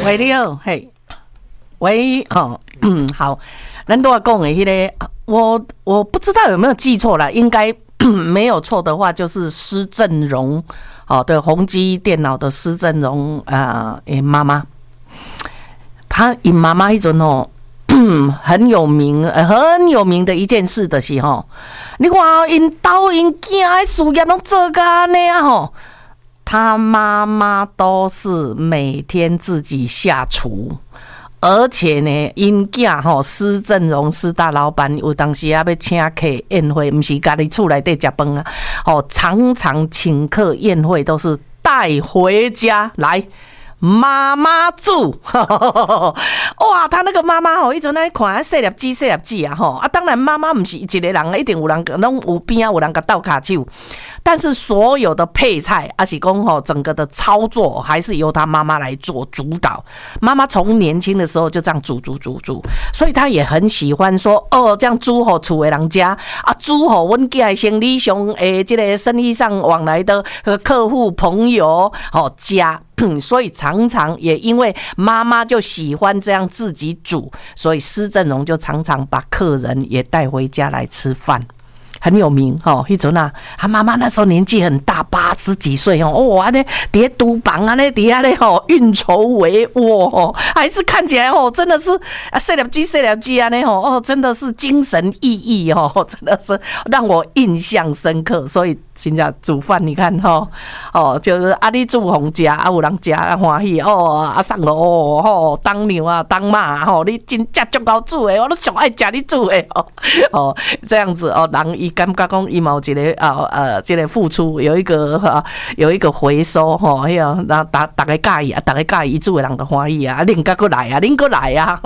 喂，你好，嘿，喂，好，咱都要讲的迄个，我不知道有没有记错了，应该没有错的话，就是施正荣的宏基电脑的施正荣妈妈，她因妈妈迄阵很有名的一件事就是你看因兜因囝的事业拢做甲安尼啊他妈妈都是每天自己下厨，而且呢，因囝施正荣施大老板有当时要请客宴会，不是家己厝内底吃饭啊，常常请客宴会都是带回家来。妈妈煮，哇！他那个妈妈一直在看细粒子啊，当然妈妈不是一个人，一定有人拢有边有人个倒卡手，但是所有的配菜，还是讲整个的操作，还是由他妈妈来做主导。妈从年轻的时候就这样煮，所以他也很喜欢说这样煮给厝的人家啊，煮给阮家生理上这个生意上往来的客户朋友家。所以常常也因为妈妈就喜欢这样自己煮，所以施正荣就常常把客人也带回家来吃饭。很有名迄阵啊，他妈妈那时候年纪很大，80几岁安尼伫厨房安尼伫遐咧运筹帷幄还是看起来真的是细粒子安尼真的是精神奕奕真的是让我印象深刻。所以真正煮饭你看就是你煮互食有人食欢喜送了当牛啊当马你真正足够煮的，我都上爱食你煮的这样子人伊感觉讲伊嘛有一个这个付出有一个回收那大家介意啊，大家介意伊煮的人的欢喜啊，恁搁来啊，恁搁来啊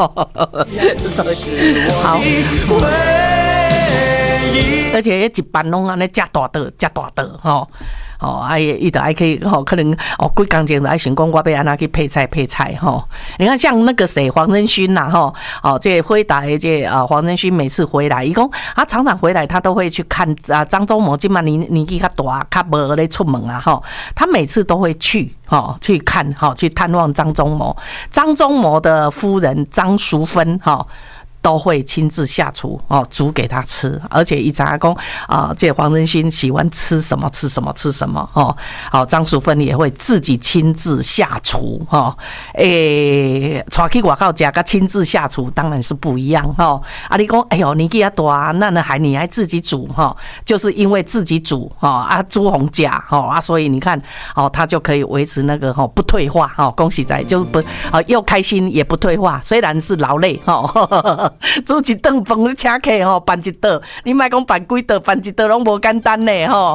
好。而且一班拢安尼加大道伊就还可以可能几工前就爱想讲我要安怎去配菜你看像那个谁黄仁勋呐这辉达的这黄仁勋每次回来，伊讲他常常回来，他都会去看张忠谋，今嘛年纪较大，较无咧出门啊他每次都会去看去探望张忠谋的夫人张淑芬都会亲自下厨煮给他吃，而且一查讲这黄仁勋喜欢吃什么张淑芬也会自己亲自下厨带去外口吃跟亲自下厨当然是不一样你讲哎呦年纪大那你还自己煮就是因为自己煮煮红甲所以你看他就可以维持那个不退化恭喜在就不又开心也不退化，虽然是劳累煮一顿饭你请客办一道，你莫讲办几道，办一道拢无简单呢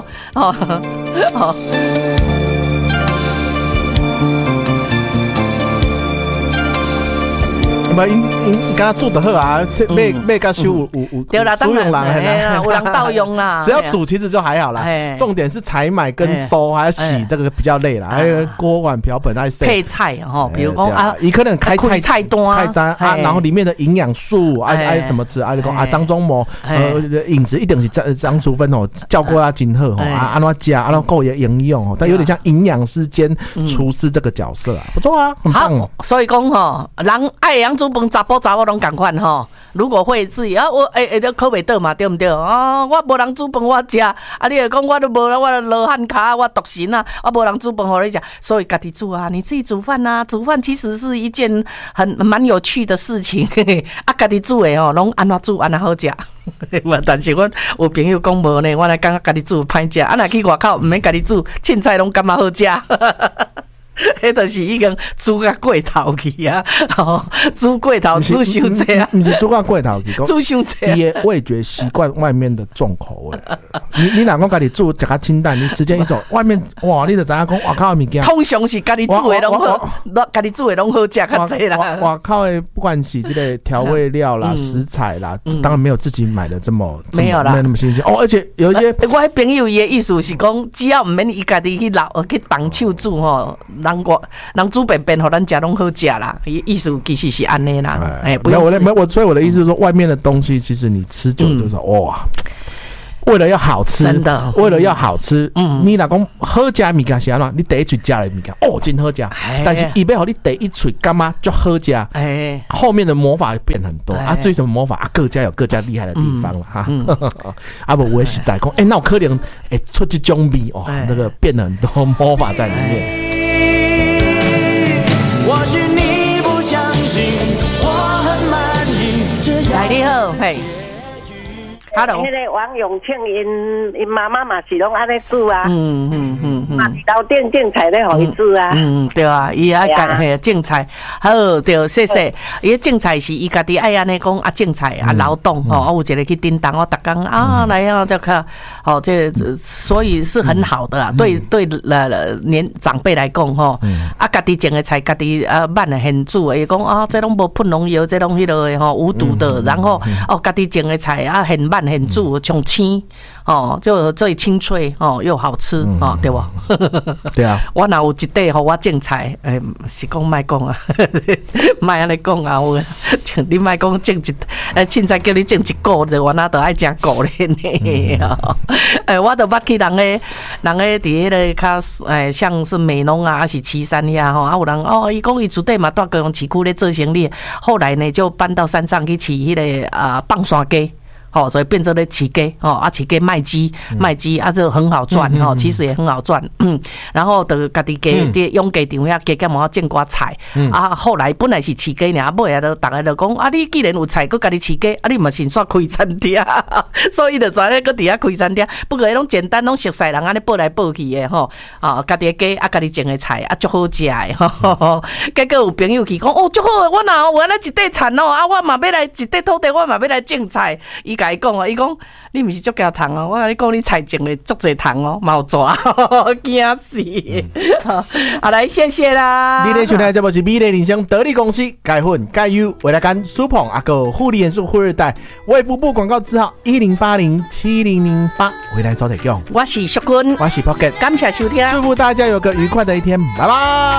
因敢煮得好啊，买甲收有对啦，当然有人盗用啦。 只要煮其实就还好啦，重点是采买跟收还要洗，这个比较累啦。还有锅碗瓢盆还配菜比如讲你可能开菜单然后里面的营养素怎么吃就讲张忠谋饮食一定是张淑芬照顾他真好安怎吃安怎够营养但有点像营养师兼厨师这个角色不错啊，很棒所以讲人爱养煮饭查甫拢同款如果会自己我都考袂倒嘛，对不对我无人煮饭我食你会讲我都无我罗汉脚我独行啊，我无人煮饭互你食，所以家己煮你自己煮饭煮饭其实是一件蛮有趣的事情家己煮的拢安怎煮安怎好食但是我有朋友讲无呢，我来感觉家己煮歹食若去外口毋免家己煮，凊彩拢感觉好食迄就是已经煮到过头去啊！煮过头，煮伤济啊！ 不是煮到过头去， 煮伤济。 伊的味觉习惯外面的重口味。你若讲家己煮，食较清淡，你时间一走，外面哇，你就知影讲外口的物件。 通常是家己煮的拢好，家己煮的拢好食较济啦。 外口的不管是这个调味料啦、食材啦，当然没有自己买的这么没有啦， 没那么新鲜而且有一些我的朋友伊的意思是讲，只要毋免伊家己去动手煮人煮便便，互咱食拢好食啦。意思其实是安尼啦，不用。 所以我的意思是说，外面的东西其实你吃久就是哇。 为了要好吃， 真的， 为了要好吃，你若讲好食物件是安怎？你第一嘴食的物件真好食，但是伊要互你第一嘴干嘛就好食，后面的魔法变很多啊。至于什么魔法啊，各家有各家厉害的地方了哈。啊不，我也实在讲，那有可能出这种味哦，那个变了很多魔法在里面。或许你不相信，我很满意。 来你好，嘿。Hello， 那个王永庆因妈妈嘛是拢安尼煮啊，嘛是到店种菜咧互伊煮啊， 对啊，伊爱家种菜，好对，谢谢。伊种菜是伊家己爱安尼讲啊，种菜啊，劳动哦，有一个去叮当，我逐工啊来啊，就看哦，这所以是很好的啊，对年长辈来讲吼，啊家己种的菜，家己慢的很煮，伊讲啊，这拢无喷农药，这拢迄落的吼无毒的，然后哦家己种的菜啊很慢。很煮像青哦，就最清脆哦，又好吃哦，对吧？ 对啊， 我若有一块互我种菜，是讲莫讲啊，莫安尼讲啊，像你莫讲种一，凊彩叫你种一个的，我哪都爱种个咧呢？我都捌去人诶伫迄个较像是美浓啊，还是旗山遐吼，啊有人哦，伊讲伊厝底嘛住高雄市区咧做生意，后来呢就搬到山上去饲迄个放山鸡。所以变成了起鸡起鸡卖鸡啊，这很好赚其实也很好赚。然后的家己鸡用鸡场遐鸡干嘛种瓜菜啊？后来本来是饲鸡尔，尾啊都大家都讲啊，你既然有菜，佮家己饲鸡，啊你嘛先煞开餐厅，所以就在咧佮伫遐开餐厅。不过迄种简单，拢熟悉人安尼报来报去的家己的鸡啊，家己种的菜啊，足好食的结果有朋友去讲哦，足好的，我若有安尼一块田啊，我嘛要来一块土地，我嘛要来种菜。伊讲啊，伊讲你毋是足惊虫哦，我甲你讲你菜种的足侪虫哦，嘛有抓，惊死！好来，谢谢啦。 你咧收听的节目是美丽人生得力公司钙粉钙优未来干苏捧阿个护理元素富二代卫福部广告字号10807008回来早点用。 我是淑君， 我是 Pocket， 感谢收听， 祝福大家有个愉快的一天，拜拜。